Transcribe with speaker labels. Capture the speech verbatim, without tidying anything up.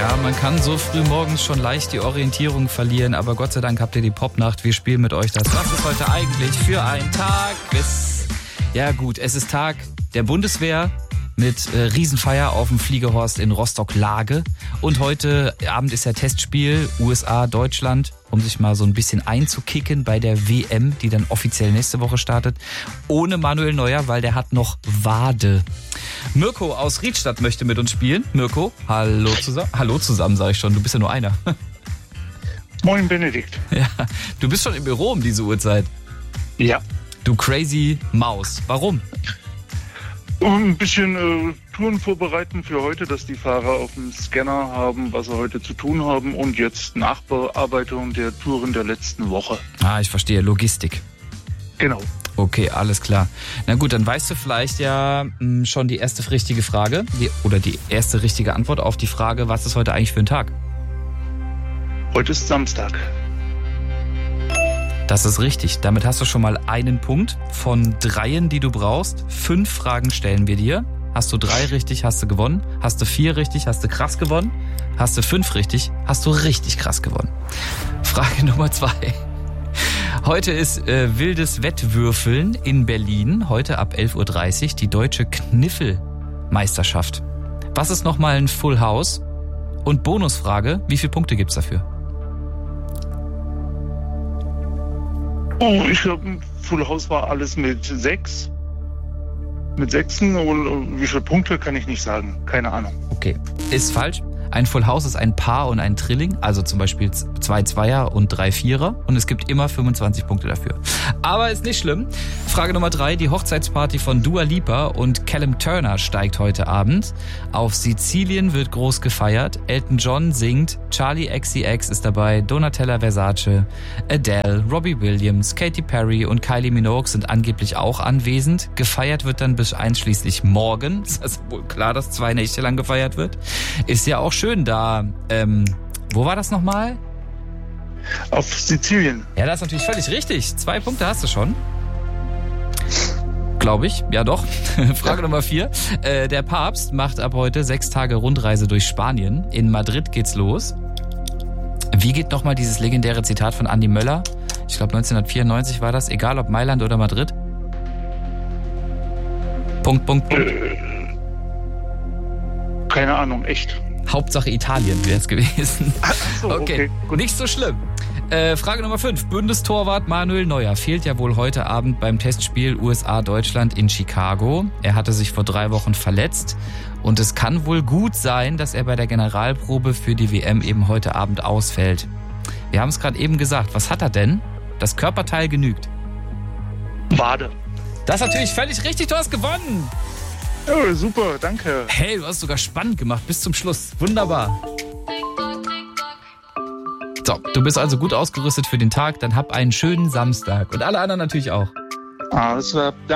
Speaker 1: Ja, man kann so früh morgens schon leicht die Orientierung verlieren, aber Gott sei Dank habt ihr die Popnacht. Wir spielen mit euch das. Was ist heute eigentlich für ein Tag? Bis ja gut, es ist Tag der Bundeswehr mit äh, Riesenfeier auf dem Fliegehorst in Rostock-Lage. Und heute Abend ist ja Testspiel U S A, Deutschland, um sich mal so ein bisschen einzukicken bei der W M, die dann offiziell nächste Woche startet. Ohne Manuel Neuer, weil der hat noch Wade. Mirko aus Riedstadt möchte mit uns spielen. Mirko, hallo zusammen. Hallo zusammen, sage ich schon. Du bist ja nur einer.
Speaker 2: Moin, Benedikt.
Speaker 1: Ja, du bist schon im Büro um diese Uhrzeit.
Speaker 2: Ja.
Speaker 1: Du crazy Maus. Warum?
Speaker 2: Um ein bisschen äh, Touren vorbereiten für heute, dass die Fahrer auf dem Scanner haben, was sie heute zu tun haben, und jetzt Nachbearbeitung der Touren der letzten Woche.
Speaker 1: Ah, ich verstehe. Logistik.
Speaker 2: Genau.
Speaker 1: Okay, alles klar. Na gut, dann weißt du vielleicht ja mh, schon die erste richtige Frage die, oder die erste richtige Antwort auf die Frage, was ist heute eigentlich für ein Tag?
Speaker 2: Heute ist Samstag.
Speaker 1: Das ist richtig. Damit hast du schon mal einen Punkt von dreien, die du brauchst. Fünf Fragen stellen wir dir. Hast du drei richtig, hast du gewonnen. Hast du vier richtig, hast du krass gewonnen. Hast du fünf richtig, hast du richtig krass gewonnen. Frage Nummer zwei. Heute ist äh, wildes Wettwürfeln in Berlin. Heute ab elf Uhr dreißig die deutsche Kniffelmeisterschaft. Was ist nochmal ein Full House? Und Bonusfrage, wie viele Punkte gibt's dafür?
Speaker 2: Oh, ich glaube, Full House war alles mit sechs. Mit Sechsen, und wie viele Punkte kann ich nicht sagen. Keine Ahnung.
Speaker 1: Okay, ist falsch. Ein Full House ist ein Paar und ein Trilling, also zum Beispiel zwei Zweier und drei Vierer, und es gibt immer fünfundzwanzig Punkte dafür. Aber ist nicht schlimm. Frage Nummer drei, die Hochzeitsparty von Dua Lipa und Callum Turner steigt heute Abend. Auf Sizilien wird groß gefeiert, Elton John singt, Charli X C X ist dabei, Donatella Versace, Adele, Robbie Williams, Katy Perry und Kylie Minogue sind angeblich auch anwesend. Gefeiert wird dann bis einschließlich morgen. Ist also wohl klar, dass zwei Nächte lang gefeiert wird. Ist ja auch schön da. Ähm, wo war das nochmal?
Speaker 2: Auf Sizilien.
Speaker 1: Ja, das ist natürlich völlig richtig. Zwei Punkte hast du schon. Glaube ich. Ja, doch. Frage Nummer vier. Äh, der Papst macht ab heute sechs Tage Rundreise durch Spanien. In Madrid geht's los. Wie geht nochmal dieses legendäre Zitat von Andi Möller? Ich glaube neunzehnhundertvierundneunzig war das. Egal ob Mailand oder Madrid. Punkt, Punkt, Punkt.
Speaker 2: Äh, keine Ahnung, echt.
Speaker 1: Hauptsache Italien wäre es gewesen.
Speaker 2: Ach so, okay,
Speaker 1: okay,
Speaker 2: gut.
Speaker 1: Nicht so schlimm. Äh, Frage Nummer fünf. Bundestorwart Manuel Neuer fehlt ja wohl heute Abend beim Testspiel U S A-Deutschland in Chicago. Er hatte sich vor drei Wochen verletzt und es kann wohl gut sein, dass er bei der Generalprobe für die W M eben heute Abend ausfällt. Wir haben es gerade eben gesagt. Was hat er denn? Das Körperteil genügt.
Speaker 2: Wade.
Speaker 1: Das ist natürlich völlig richtig. Du hast gewonnen.
Speaker 2: Ja, super, danke.
Speaker 1: Hey, du hast sogar spannend gemacht bis zum Schluss. Wunderbar. So, du bist also gut ausgerüstet für den Tag. Dann hab einen schönen Samstag. Und alle anderen natürlich auch.
Speaker 2: Alles klar.